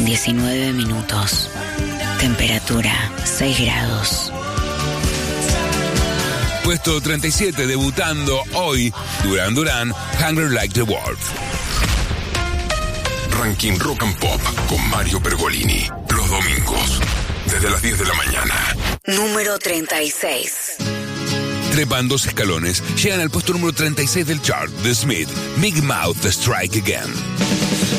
19 minutos. Temperatura 6 grados. Puesto 37, debutando hoy, Duran Duran, Hungry Like the Wolf. Ranking Rock and Pop con Mario Pergolini. Los domingos, desde las 10 de la mañana. Número 36. Trepan 2 escalones, llegan al puesto número 36 del chart, The Smith, Big Mouth Strike Again.